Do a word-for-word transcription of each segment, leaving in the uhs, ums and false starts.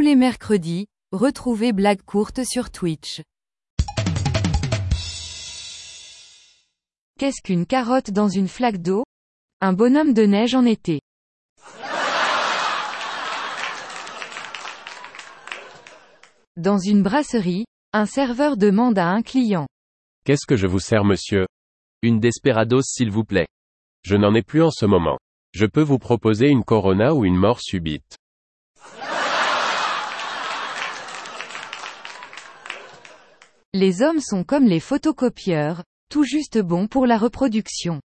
les mercredis, retrouvez Blagues courtes sur Twitch. Qu'est-ce qu'une carotte dans une flaque d'eau? Un bonhomme de neige en été. Dans une brasserie, un serveur demande à un client. Qu'est-ce que je vous sers, monsieur? Une Desperados s'il vous plaît. Je n'en ai plus en ce moment. Je peux vous proposer une Corona ou une mort subite. Les hommes sont comme les photocopieurs, tout juste bons pour la reproduction.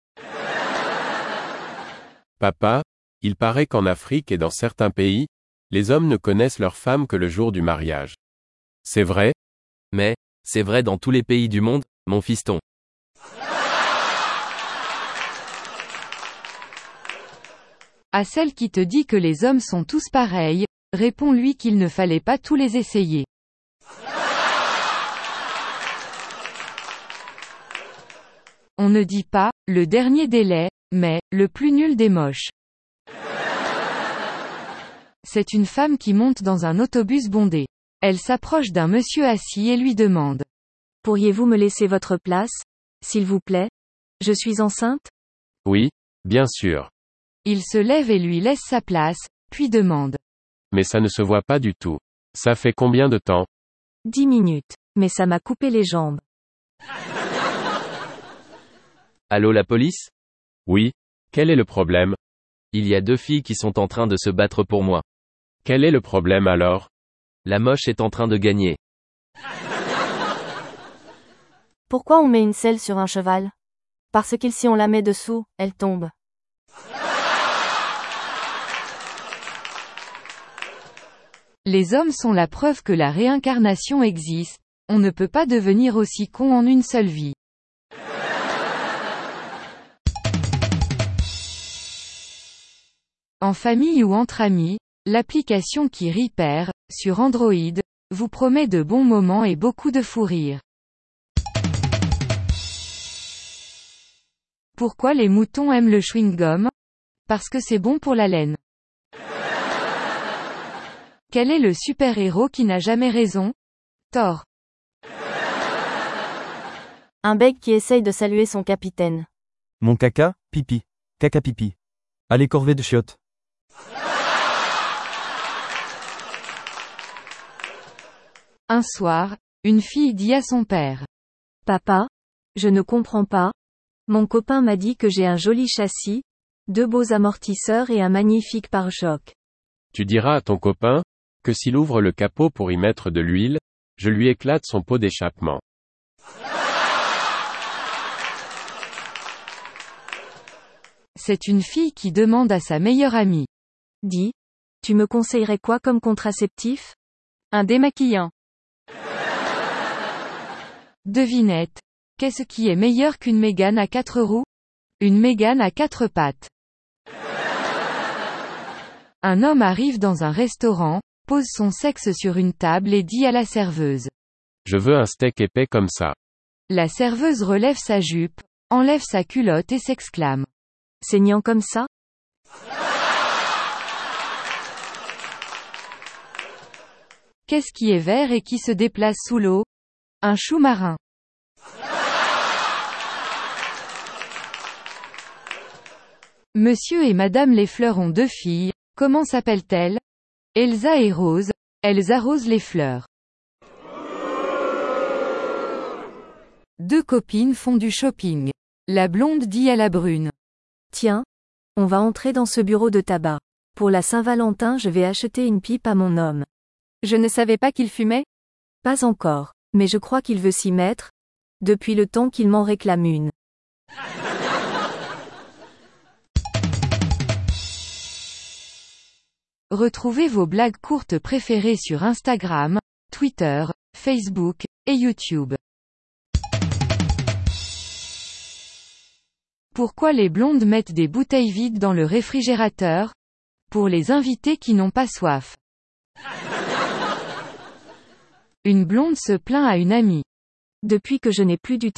Papa, il paraît qu'en Afrique et dans certains pays, les hommes ne connaissent leurs femmes que le jour du mariage. C'est vrai? Mais, c'est vrai dans tous les pays du monde, mon fiston. À celle qui te dit que les hommes sont tous pareils, réponds-lui qu'il ne fallait pas tous les essayer. On ne dit pas, le dernier des laids, mais, le plus nul des moches. C'est une femme qui monte dans un autobus bondé. Elle s'approche d'un monsieur assis et lui demande. Pourriez-vous me laisser votre place, s'il vous plaît? Je suis enceinte? Oui, bien sûr. Il se lève et lui laisse sa place, puis demande. Mais ça ne se voit pas du tout. Ça fait combien de temps? Dix minutes. Mais ça m'a coupé les jambes. Allô la police? Oui. Quel est le problème? Il y a deux filles qui sont en train de se battre pour moi. Quel est le problème alors? La moche est en train de gagner. Pourquoi on met une selle sur un cheval? Parce que si on la met dessous, elle tombe. Les hommes sont la preuve que la réincarnation existe, on ne peut pas devenir aussi con en une seule vie. En famille ou entre amis, l'application qui rit perd, sur Android, vous promet de bons moments et beaucoup de fou rire. Pourquoi les moutons aiment le chewing-gum? Parce que c'est bon pour la laine. Quel est le super-héros qui n'a jamais raison? Thor. Un bec qui essaye de saluer son capitaine. Mon caca, pipi. Caca pipi. Allez corvée de chiottes. Un soir, une fille dit à son père. Papa, je ne comprends pas. Mon copain m'a dit que j'ai un joli châssis, deux beaux amortisseurs et un magnifique pare-choc. Tu diras à ton copain, que s'il ouvre le capot pour y mettre de l'huile, je lui éclate son pot d'échappement. C'est une fille qui demande à sa meilleure amie. Dis, tu me conseillerais quoi comme contraceptif? Un démaquillant. Devinette. Qu'est-ce qui est meilleur qu'une Mégane à quatre roues? Une Mégane à quatre pattes. Un homme arrive dans un restaurant, pose son sexe sur une table et dit à la serveuse. Je veux un steak épais comme ça. La serveuse relève sa jupe, enlève sa culotte et s'exclame. Saignant comme ça? Qu'est-ce qui est vert et qui se déplace sous l'eau? Un chou marin. Monsieur et Madame les fleurs ont deux filles, comment s'appellent-elles? Elsa et Rose, elles arrosent les fleurs. Deux copines font du shopping. La blonde dit à la brune. Tiens, on va entrer dans ce bureau de tabac. Pour la Saint-Valentin, je vais acheter une pipe à mon homme. Je ne savais pas qu'il fumait? Pas encore, mais je crois qu'il veut s'y mettre, depuis le temps qu'il m'en réclame une. Retrouvez vos blagues courtes préférées sur Instagram, Twitter, Facebook, et YouTube. Pourquoi les blondes mettent des bouteilles vides dans le réfrigérateur? Pour les invités qui n'ont pas soif. Une blonde se plaint à une amie. Depuis que je n'ai plus du